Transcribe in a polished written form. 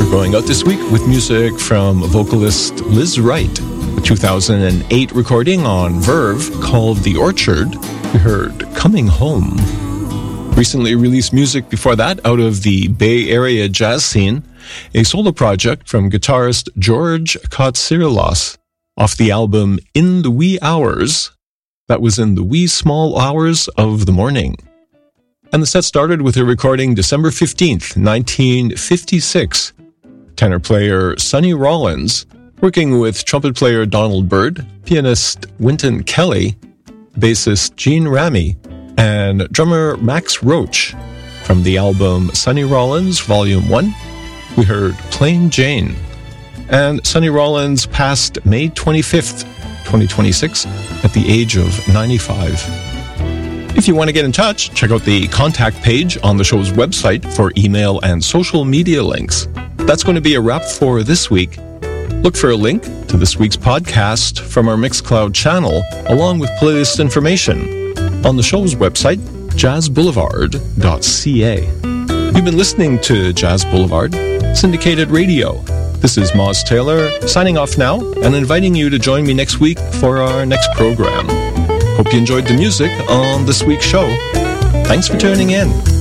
Going out this week with music from vocalist Liz Wright, a 2008 recording on Verve called The Orchard. We heard Coming Home. Recently released music before that out of the Bay Area jazz scene, a solo project from guitarist George Katsirilos off the album In the Wee Hours. That was in the wee small hours of the morning. And the set started with a recording December 15th, 1956. Tenor player Sonny Rollins, working with trumpet player Donald Byrd, pianist Wynton Kelly, bassist Gene Ramey, and drummer Max Roach. From the album Sonny Rollins Volume 1, we heard Plain Jane. And Sonny Rollins passed May 25th, 2026, at the age of 95. If you want to get in touch, check out the contact page on the show's website for email and social media links. That's going to be a wrap for this week. Look for a link to this week's podcast from our Mixcloud channel, along with playlist information on the show's website, jazzboulevard.ca. You've been listening to Jazz Boulevard, syndicated radio. This is Moz Taylor, signing off now and inviting you to join me next week for our next program. Hope you enjoyed the music on this week's show. Thanks for tuning in.